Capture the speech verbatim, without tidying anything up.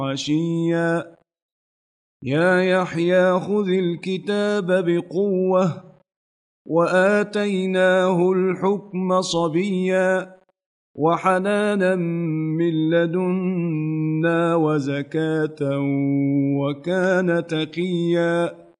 عشيا يا يحيى خذ الكتاب بقوة وآتيناه الحكم صبيا وحنانا من لدنا وزكاة وكان تقيا